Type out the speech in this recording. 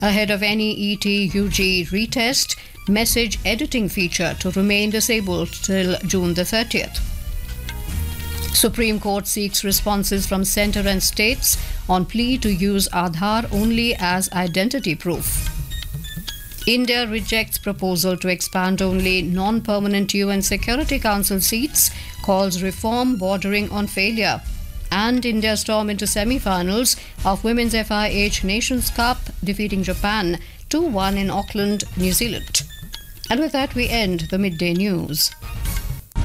Ahead of NEET UG retest, message editing feature to remain disabled till June the 30th. Supreme Court seeks responses from centre and states on plea to use Aadhaar only as identity proof. India rejects proposal to expand only non-permanent UN Security Council seats, calls reform bordering on failure. And India storm into semi-finals of Women's FIH Nations Cup, defeating Japan 2-1 in Auckland, New Zealand. And with that, we end the midday news.